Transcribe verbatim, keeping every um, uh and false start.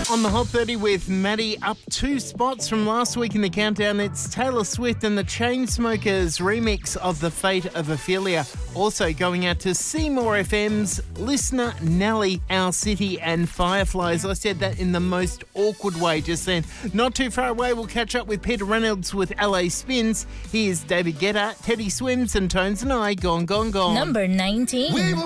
On the Hot thirty with Maddie, up two spots from last week in the countdown. It's Taylor Swift and the Chainsmokers remix of The Fate of Ophelia. Also going out to Seymour F M's listener Nelly, Our City and Fireflies. I said that in the most awkward way just then. Not too far away, we'll catch up with Peter Reynolds with L A Spins. Here's David Guetta, Teddy Swims and Tones and I, Gone, Gone, Gone. Number nineteen. We will